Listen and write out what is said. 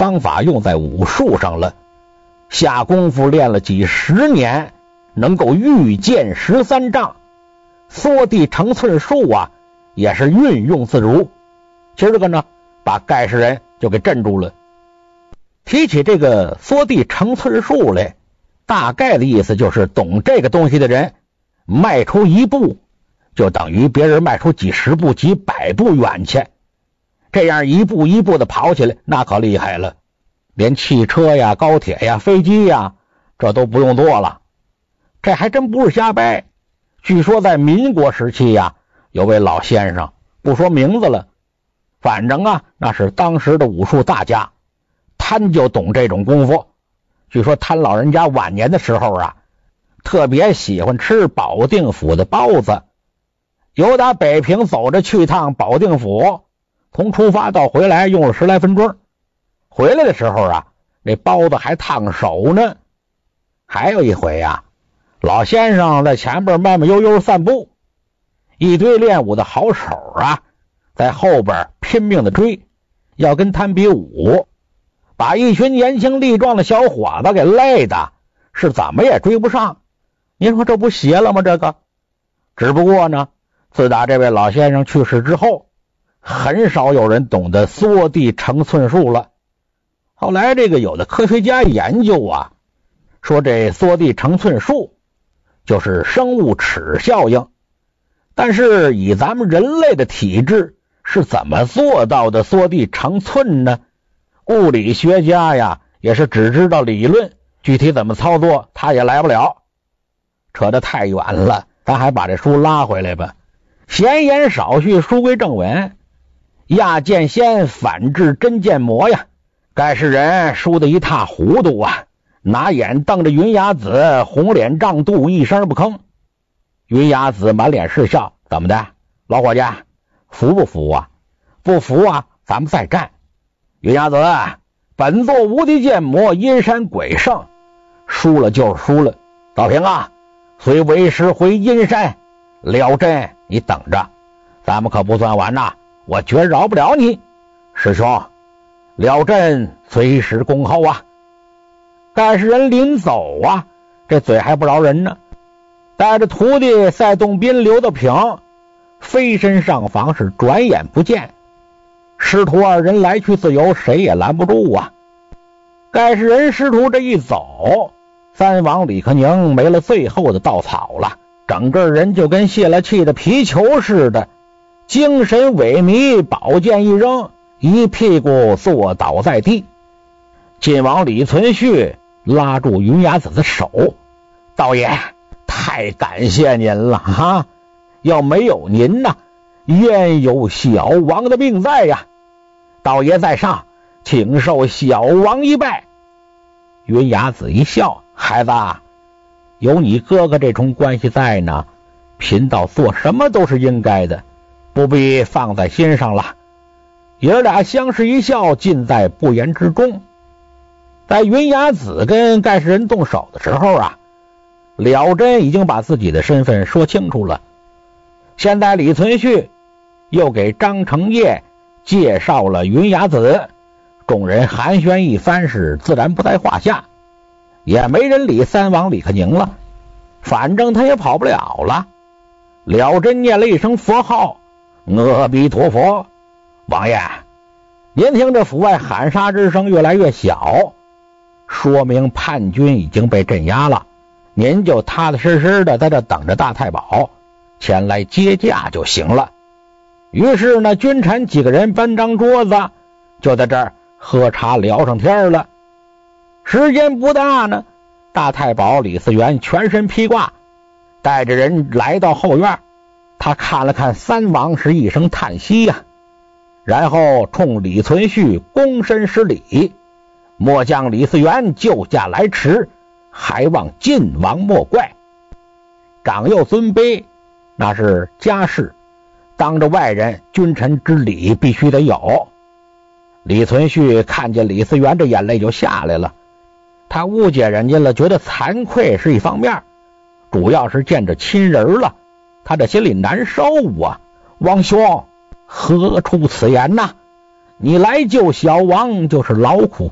方法用在武术上了，下功夫练了几十年，能够御剑13丈，缩地成寸术啊也是运用自如。今儿个呢，把盖世人就给镇住了。提起这个缩地成寸术来，大概的意思就是懂这个东西的人迈出一步就等于别人迈出几十步几百步远去，这样一步一步的跑起来那可厉害了，连汽车呀高铁呀飞机呀这都不用坐了。这还真不是瞎掰，据说在民国时期呀，有位老先生，不说名字了，反正啊那是当时的武术大家，他就懂这种功夫。据说他老人家晚年的时候啊，特别喜欢吃保定府的包子，由打北平走着去趟保定府，从出发到回来用了10来分钟，回来的时候啊，那包子还烫手呢。还有一回啊，老先生在前边慢慢悠悠散步，一堆练武的好手啊在后边拼命的追，要跟他比武，把一群年轻力壮的小伙子给累的是怎么也追不上。您说这不邪了吗？这个只不过呢，自打这位老先生去世之后，很少有人懂得缩地成寸术了。后来这个有的科学家研究啊，说这缩地成寸术就是生物齿效应，但是以咱们人类的体质是怎么做到的缩地成寸呢？物理学家呀也是只知道理论，具体怎么操作他也来不了。扯得太远了，咱还把这书拉回来吧。闲言少叙，书归正文。亚剑仙反制真剑魔呀，盖世人输得一塌糊涂啊，拿眼瞪着云崖子，红脸胀肚，一声不吭。云崖子满脸是笑，怎么的，老伙计，服不服啊？不服啊，咱们再战。云崖子，本座无敌剑魔阴山鬼圣，输了就是输了。道平啊，随为师回阴山，了阵你等着，咱们可不算完呐，我绝饶不了你。师兄，了阵随时恭候啊。盖世人临走啊，这嘴还不饶人呢，带着徒弟赛洞宾、刘道平飞身上房，是转眼不见。师徒二人来去自由，谁也拦不住啊。盖世人师徒这一走，三王李克宁没了最后的稻草了，整个人就跟泄了气的皮球似的，精神萎靡，宝剑一扔，一屁股坐倒在地。晋王李存勖拉住云崖子的手，道爷，太感谢您了啊！要没有您呐，焉有小王的命在呀？道爷在上，请受小王一拜。云崖子一笑，孩子，有你哥哥这重关系在呢，贫道做什么都是应该的，不必放在心上了。爷俩相视一笑，尽在不言之中。在云崖子跟盖世人动手的时候啊，了真已经把自己的身份说清楚了。现在李存勖又给张承业介绍了云崖子，众人寒暄一番，是自然不在话下，也没人理三王李克宁了，反正他也跑不了了。了真念了一声佛号，阿弥陀佛。王爷，您听这府外喊杀之声越来越小，说明叛军已经被镇压了，您就踏踏实实的在这等着大太保前来接驾就行了。于是呢，君臣几个人搬张桌子，就在这儿喝茶聊上天了。时间不大呢，大太保李嗣源全身披挂，带着人来到后院。他看了看三王，是一声叹息呀，然后冲李存勖躬身施礼，末将李嗣源救驾来迟，还望晋王莫怪。长幼尊卑那是家事，当着外人，君臣之礼必须得有。李存勖看见李嗣源，这眼泪就下来了。他误解人家了，觉得惭愧是一方面，主要是见着亲人了，他这心里难受啊。王兄，何出此言呐？你来救小王就是劳苦